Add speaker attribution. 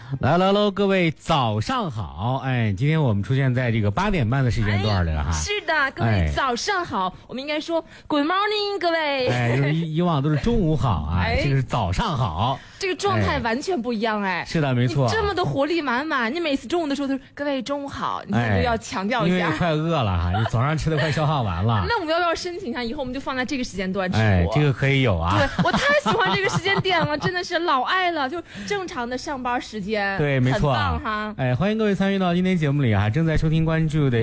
Speaker 1: 来喽喽，各位早上好！哎，今天我们出现在这个8点半的时间段了哈。
Speaker 2: 是的，各位早上好，我们应该说 Good morning， 各位。
Speaker 1: 哎，就是以往都是中午好啊，这个是早上好。
Speaker 2: 这个状态完全不一样哎。
Speaker 1: 是的，没错。
Speaker 2: 你这么的活力满满，你每次中午的时候都是各位中午好，你看就要强调一下。
Speaker 1: 因为快饿了哈，早上吃的快消耗完了。
Speaker 2: 那我们要不要申请一下，以后我们就放在这个时间段直播？
Speaker 1: 哎，这个可以有啊。
Speaker 2: 对，我太喜欢这个时间点了，真的是老爱了，就正常的上班时间。
Speaker 1: 对，没错。
Speaker 2: 很棒哈。
Speaker 1: 哎，欢迎各位参与到今天节目里啊，正在收听关注的